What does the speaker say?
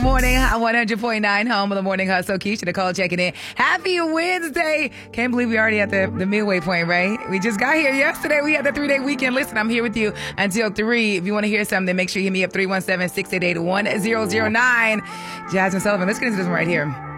Morning, 100.9 home of the Morning Hustle. Keisha Nicole checking in. Happy Wednesday. Can't believe we already at the midway point, right? We just got here yesterday. We had the 3-day weekend. Listen, I'm here with you until 3. If you want to hear something, make sure you hit me up 317-688-1009. Jasmine Sullivan, let's get into this one right here.